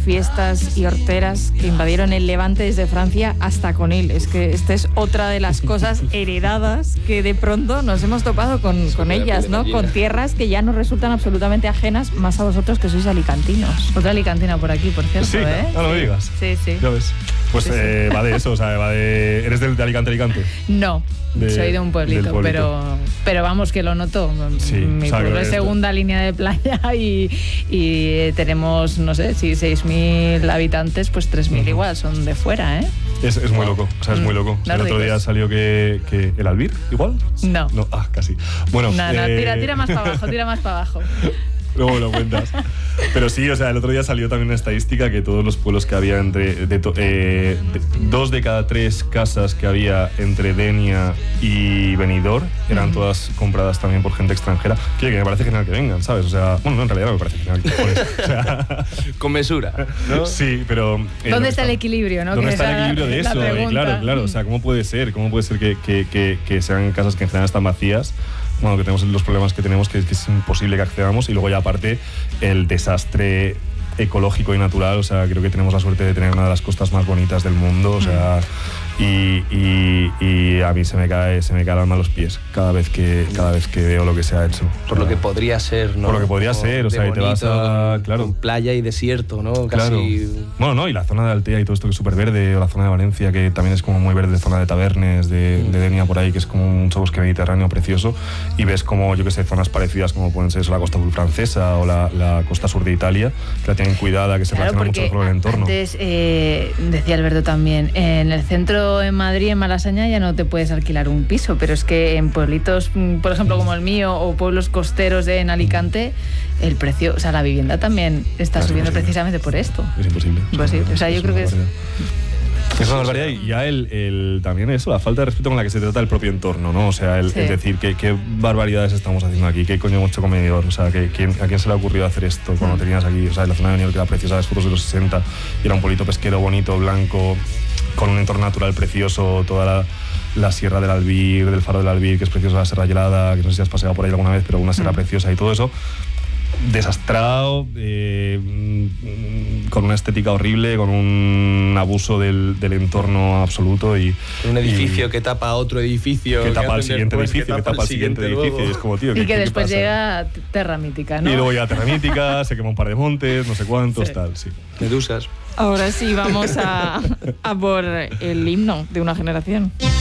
fiestas y horteras que invadieron el Levante desde Francia hasta con él. Es que esta es otra de las cosas heredadas que de pronto nos hemos topado con ellas, ¿no? Con tierras que ya nos resultan absolutamente ajenas, más a vosotros que sois alicantinos. Otra alicantina por aquí, por cierto, sí, ¿eh? No lo digas. Sí. Ya ves. Pues sí. Va de eso, o sea, va de... ¿Eres de Alicante? No, soy de un pueblito, pero vamos, que lo noto. Sí, mi pueblo es segunda línea de playa y tenemos, no sé, si 6.000 habitantes, pues 3.000 igual son de fuera, ¿eh? Es muy loco, o sea, es muy loco. El otro día salió que ¿el Albir igual? No, casi. Bueno, tira más para abajo. Luego lo cuentas. Pero sí, o sea, el otro día salió también una estadística que todos los pueblos que había entre... 2 de cada 3 casas que había entre Denia y Benidorm eran todas compradas también por gente extranjera. Que me parece genial que vengan, ¿sabes? O sea, bueno, no, en realidad no me parece genial que o sea, con mesura, ¿no? Sí, pero... ¿Dónde está el equilibrio, no? ¿Dónde está el equilibrio de eso? Claro. O sea, ¿cómo puede ser que sean casas que en general están vacías? Bueno, que tenemos los problemas que tenemos, que es imposible que accedamos, y luego ya aparte el desastre ecológico y natural. O sea, creo que tenemos la suerte de tener una de las costas más bonitas del mundo, o sea, y a mí se me cae el alma a los pies cada vez que veo lo que se ha hecho. Por lo que podría ser, ¿no? Por lo que podría ser, o sea, bonito, y te vas a... Claro. Con playa y desierto, ¿no? Claro. Casi... Bueno, no, y la zona de Altea y todo esto que es súper verde, o la zona de Valencia, que también es como muy verde, zona de Tabernes, de Denia por ahí, que es como un bosque mediterráneo precioso, y ves como, yo que sé, zonas parecidas como pueden ser la costa francesa o la costa sur de Italia, que la tienen cuidada, que se relaciona mucho con el entorno. Antes, decía Alberto también, en el centro, en Madrid, en Malasaña, ya no te puedes alquilar un piso, pero es que en pueblitos, por ejemplo, como el mío, o pueblos costeros en Alicante, el precio, o sea, la vivienda también está subiendo precisamente por esto. Es imposible. O sea, yo creo que es... Es una barbaridad, y ya también eso, la falta de respeto con la que se trata el propio entorno, ¿no? O sea, es decir, qué barbaridades estamos haciendo aquí, qué coño hemos hecho con Benidorm, o sea, ¿a quién se le ha ocurrido hacer esto cuando tenías aquí, o sea, en la zona de Benidorm, que era preciosa, las fotos de los 60, y era un pueblito pesquero bonito, blanco, con un entorno natural precioso, toda la sierra del Albir, del faro del Albir, que es preciosa, la Serra Gelada, que no sé si has paseado por ahí alguna vez, pero una sierra preciosa y todo eso, desastrado, con una estética horrible, con un abuso del entorno absoluto, y un edificio que tapa otro edificio, que tapa el siguiente edificio, que tapa el siguiente edificio, y es como, tío, y que después llega Terra Mítica, ¿no? Y luego ya Terra Mítica, se quema un par de montes, no sé cuántos, tal, sí. Medusas. Ahora sí, vamos a por el himno de una generación.